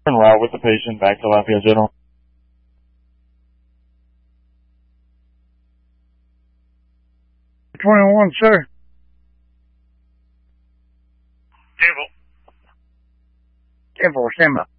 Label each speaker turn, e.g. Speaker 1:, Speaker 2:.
Speaker 1: En route with the patient back to Lafayette General.
Speaker 2: 21, sir.
Speaker 3: Temple.
Speaker 2: Temple, stand by.